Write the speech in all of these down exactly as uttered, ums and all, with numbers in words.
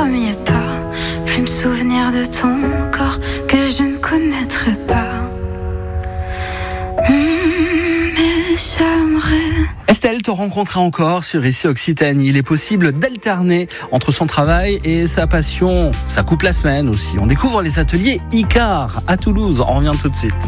premier pas, plus me souvenir de ton corps que je ne connaîtrai pas. Mmh, mais j'aimerais. Estelle te rencontrera encore sur Ici Occitanie. Il est possible d'alterner entre son travail et sa passion. Ça coupe la semaine aussi. On découvre les ateliers Icar à Toulouse. On revient tout de suite.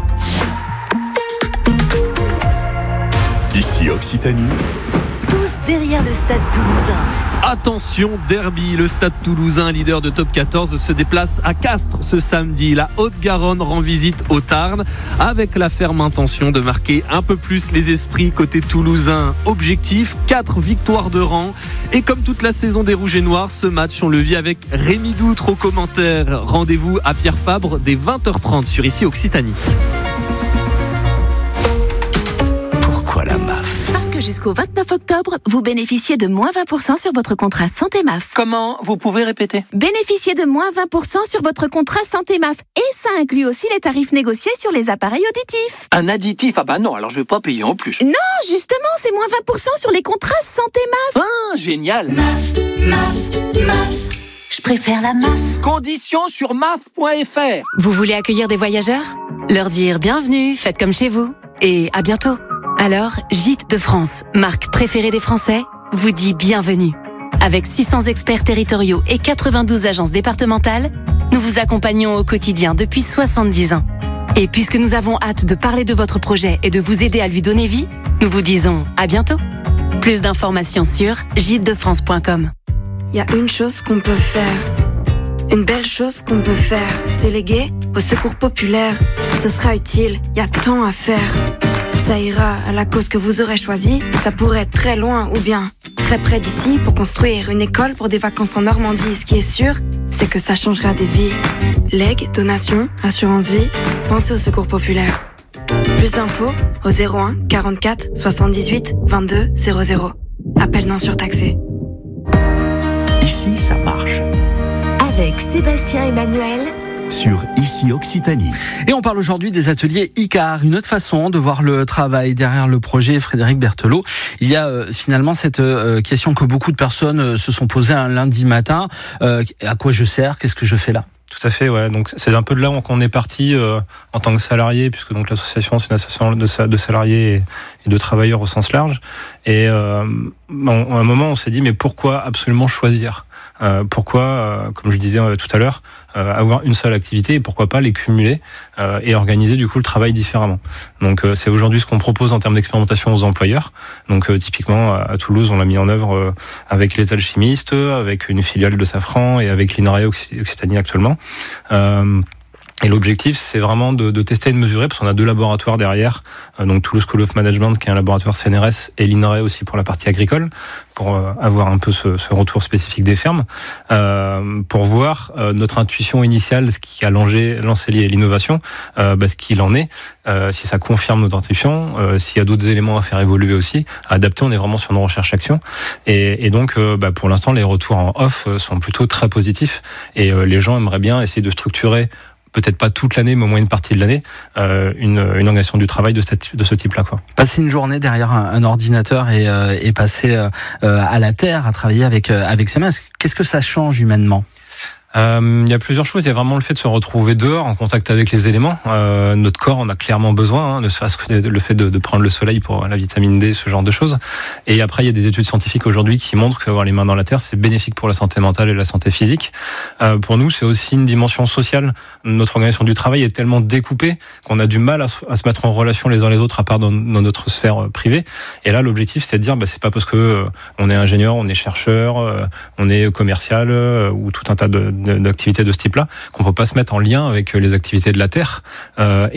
Ici Occitanie. Tous derrière le stade toulousain. Attention, derby, le Stade Toulousain, leader de Top quatorze, se déplace à Castres ce samedi. La Haute-Garonne rend visite au Tarn avec la ferme intention de marquer un peu plus les esprits côté toulousain. Objectif, quatre victoires de rang. Et comme toute la saison des Rouges et Noirs, ce match, on le vit avec Rémi Doutre aux commentaires. Rendez-vous à Pierre Fabre dès vingt heures trente sur Ici Occitanie. Pourquoi la M A F ? Parce que jusqu'au vingt-neuf octobre, vous bénéficiez de moins vingt pour cent sur votre contrat Santé M A F. Comment ? Vous pouvez répéter ? Bénéficiez de moins vingt pour cent sur votre contrat Santé M A F. Et ça inclut aussi les tarifs négociés sur les appareils auditifs. Un additif ? Ah bah non, alors je vais pas payer en plus. Non, justement, c'est moins vingt pour cent sur les contrats Santé M A F. Ah, génial ! M A F, M A F, M A F. Je préfère la M A F. Conditions sur M A F point F R. Vous voulez accueillir des voyageurs ? Leur dire bienvenue, faites comme chez vous. Et à bientôt. Alors, Gîtes de France, marque préférée des Français, vous dit bienvenue. Avec six cents experts territoriaux et quatre-vingt-douze agences départementales, nous vous accompagnons au quotidien depuis soixante-dix ans. Et puisque nous avons hâte de parler de votre projet et de vous aider à lui donner vie, nous vous disons à bientôt. Plus d'informations sur gîtes de france point com. Il y a une chose qu'on peut faire, une belle chose qu'on peut faire, c'est léguer au secours populaire. Ce sera utile, il y a tant à faire. Ça ira à la cause que vous aurez choisie. Ça pourrait être très loin ou bien très près d'ici pour construire une école pour des vacances en Normandie. Ce qui est sûr, c'est que ça changera des vies. Legs, donations, assurance vie, pensez au secours populaire. Plus d'infos au zéro un quarante-quatre soixante-dix-huit vingt-deux zéro zéro. Appel non surtaxé. Ici, ça marche. Avec Sébastien Emmanuel Sur Ici Occitanie. Et on parle aujourd'hui des ateliers Icar, une autre façon de voir le travail derrière le projet Frédéric Berthelot. Il y a euh, finalement cette euh, question que beaucoup de personnes euh, se sont posées un lundi matin. Euh, à quoi je sers ? Qu'est-ce que je fais là ? Tout à fait, ouais. Donc c'est un peu de là qu'on est parti euh, en tant que salarié, puisque donc l'association c'est une association de, de salariés et, et de travailleurs au sens large. Et euh, bon, à un moment on s'est dit mais pourquoi absolument choisir ? Euh, pourquoi, euh, comme je disais euh, tout à l'heure, euh, avoir une seule activité et pourquoi pas les cumuler euh, et organiser du coup le travail différemment. Donc euh, c'est aujourd'hui ce qu'on propose en termes d'expérimentation aux employeurs. Donc euh, typiquement à Toulouse on l'a mis en œuvre euh, avec les alchimistes, avec une filiale de Safran et avec l'INRAE Occitanie actuellement. Euh, Et l'objectif, c'est vraiment de, de tester et de mesurer, parce qu'on a deux laboratoires derrière, euh, donc Toulouse School of Management, qui est un laboratoire C N R S, et l'INRAE aussi pour la partie agricole, pour euh, avoir un peu ce, ce retour spécifique des fermes, euh, pour voir euh, notre intuition initiale, ce qui a lancé, lancé l'innovation, euh, bah, ce qu'il en est, euh, si ça confirme notre intuition, euh, s'il y a d'autres éléments à faire évoluer aussi, à adapter, on est vraiment sur nos recherches-actions. Et, et donc, euh, bah, pour l'instant, les retours en off sont plutôt très positifs, et euh, les gens aimeraient bien essayer de structurer peut-être pas toute l'année, mais au moins une partie de l'année, euh, une, une organisation du travail de, cette, de ce type-là, quoi. Passer une journée derrière un, un ordinateur et, euh, et passer euh, à la terre, à travailler avec, euh, avec ses mains, qu'est-ce que ça change humainement ? Euh, il y a plusieurs choses. Il y a vraiment le fait de se retrouver dehors, en contact avec les éléments. Euh, notre corps en a clairement besoin, hein, ne serait-ce que le fait de, de prendre le soleil pour la vitamine D, ce genre de choses. Et après, il y a des études scientifiques aujourd'hui qui montrent qu'avoir les mains dans la terre, c'est bénéfique pour la santé mentale et la santé physique. Euh, pour nous, c'est aussi une dimension sociale. Notre organisation du travail est tellement découpée qu'on a du mal à se, à se mettre en relation les uns les autres, à part dans, dans notre sphère privée. Et là, l'objectif, c'est de dire, bah, c'est pas parce que euh, on est ingénieur, on est chercheur, euh, on est commercial euh, ou tout un tas de d'activités de ce type-là, qu'on peut pas se mettre en lien avec les activités de la Terre. Euh,